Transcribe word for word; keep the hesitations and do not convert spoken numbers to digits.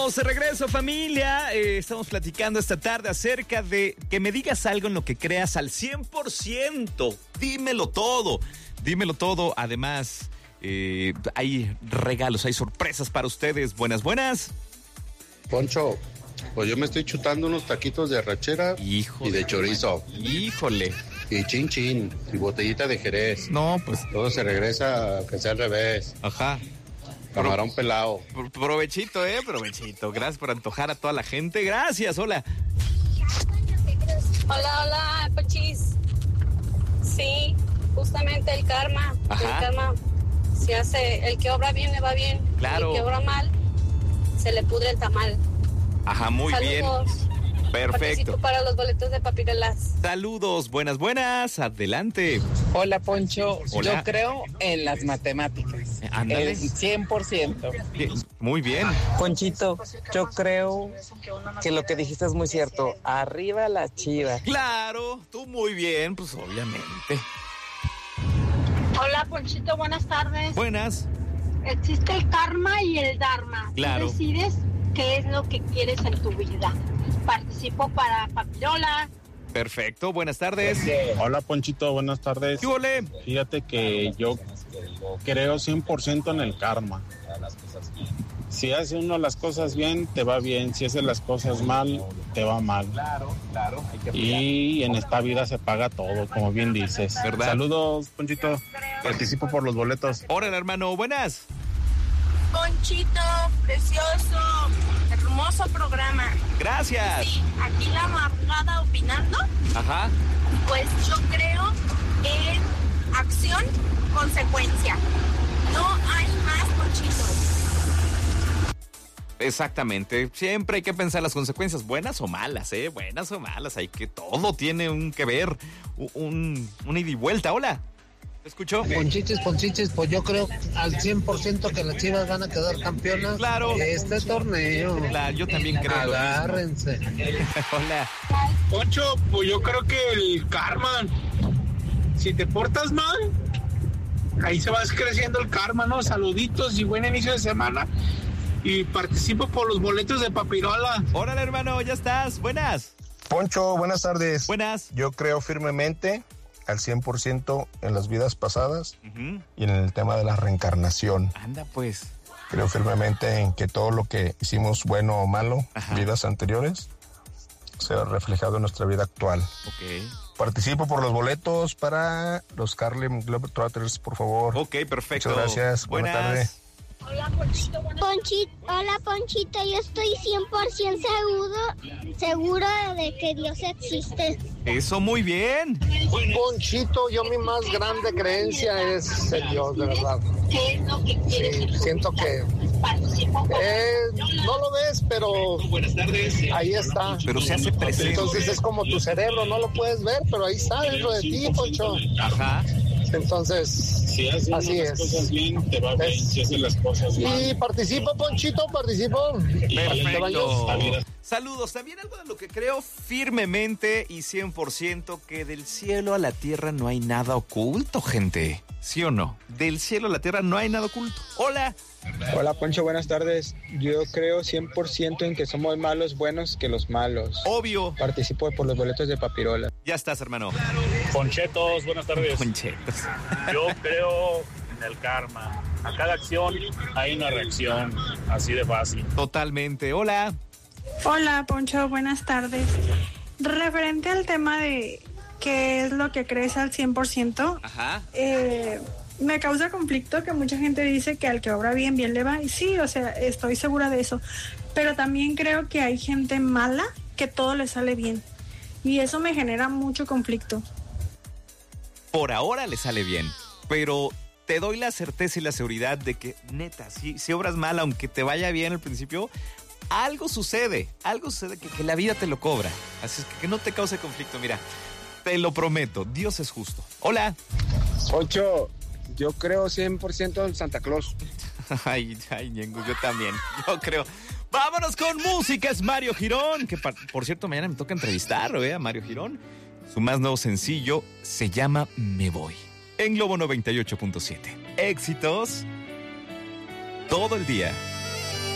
Estamos de regreso, familia. Eh, estamos platicando esta tarde acerca de que me digas algo en lo que creas al cien por ciento. Dímelo todo. Dímelo todo. Además, eh, hay regalos, hay sorpresas para ustedes. Buenas, buenas. Poncho, pues yo me estoy chutando unos taquitos de arrachera. Híjole. Y de chorizo. Híjole. Y chin chin. Y botellita de Jerez. No, pues. Todo se regresa, que sea al revés. Ajá. Camarón Pro, pelado. Provechito, eh, provechito. Gracias por antojar a toda la gente. Gracias, hola. Hola, hola, Pochis. Sí, justamente el karma. Ajá. El karma se hace, el que obra bien le va bien. Claro. El que obra mal, se le pudre el tamal. Ajá, muy Saludos. Bien. Perfecto. Participo para los boletos de Papirolas. Saludos, buenas, buenas, adelante. Hola, Poncho. Hola. Yo creo en las matemáticas. Ándale. El cien por ciento. Muy bien. Ponchito, yo creo que lo que dijiste es muy cierto. Arriba las Chivas. Claro, tú muy bien, pues obviamente. Hola, Ponchito, buenas tardes. Buenas. Existe el karma y el dharma. Claro. Tú decides qué es lo que quieres en tu vida. Participo para Papirola. Perfecto, buenas tardes. Hola, Ponchito, buenas tardes. ¿Qué ole? Fíjate que yo creo cien por ciento en el karma. Si hace uno las cosas bien, te va bien. Si hace las cosas mal, te va mal. Claro, claro. Y en esta vida se paga todo, como bien dices. ¿Verdad? Saludos, Ponchito. Participo por los boletos. Hola, hermano, buenas. Ponchito, precioso, hermoso programa. Gracias. Sí, aquí la amargada opinando. Ajá. Pues yo creo en acción, consecuencia. No hay más, Ponchito. Exactamente. Siempre hay que pensar las consecuencias, buenas o malas, ¿eh? Buenas o malas. Hay que todo tiene un que ver, un, un ida y vuelta. Hola. ¿Te escuchó? Ponchiches, ponchiches, pues yo creo al cien por ciento que las Chivas van a quedar campeonas claro. de este torneo. Claro, yo también creo. Agárrense. Hola. Poncho, pues yo creo que el karma, si te portas mal, ahí se va creciendo el karma, ¿no? Saluditos y buen inicio de semana. Y participo por los boletos de Papirola. Órale, hermano, ya estás. Buenas. Poncho, buenas tardes. Buenas. Yo creo firmemente al cien por ciento en las vidas pasadas uh-huh. y en el tema de la reencarnación. Anda, pues. Creo firmemente en que todo lo que hicimos, bueno o malo, Ajá. vidas anteriores, se ha reflejado en nuestra vida actual. Ok. Participo por los boletos para los Harlem Globetrotters, por favor. Ok, perfecto. Muchas gracias. Buenas tardes. Hola, Ponchito. Ponchito, hola, Ponchito. Yo estoy cien por ciento seguro, seguro de que Dios existe. Eso, muy bien. Ponchito, yo mi más grande creencia es el Dios, de verdad. Sí, siento que eh, no lo ves, pero ahí está. Pero se hace presente. Entonces es como tu cerebro, no lo puedes ver, pero ahí está dentro de ti, Poncho. Ajá. Entonces, si haces así las es. cosas bien, te va bien. Si haces las cosas mal. Y participo, Ponchito, participo. Perfecto. Saludos. También algo de lo que creo firmemente y cien por ciento, que del cielo a la tierra no hay nada oculto, gente. ¿Sí o no? Del cielo a la tierra no hay nada oculto. Hola. Hola, Poncho, buenas tardes. Yo creo cien por ciento en que somos más los buenos que los malos. Obvio. Participo por los boletos de Papirola. Ya estás, hermano. Ponchetos, buenas tardes. Ponchetos. Yo creo en el karma. A cada acción hay una reacción. Así de fácil. Totalmente. Hola. Hola, Poncho, buenas tardes. Referente al tema de qué es lo que crees al cien por ciento, Ajá. Eh, me causa conflicto que mucha gente dice que al que obra bien, bien le va. Y sí, o sea, estoy segura de eso. Pero también creo que hay gente mala que todo le sale bien. Y eso me genera mucho conflicto. Por ahora le sale bien, pero te doy la certeza y la seguridad de que, neta, si, si obras mal, aunque te vaya bien al principio, algo sucede, algo sucede que, que la vida te lo cobra. Así es que que no te cause conflicto. Mira, te lo prometo, Dios es justo. Hola. Poncho, yo creo cien por ciento en Santa Claus. Ay, ay, Ñengo, yo también, yo creo. Vámonos con música, es Mario Girón, que por cierto mañana me toca entrevistarlo, ¿eh? A Mario Girón. Su más nuevo sencillo se llama Me Voy. En Globo noventa y ocho punto siete. Éxitos todo el día.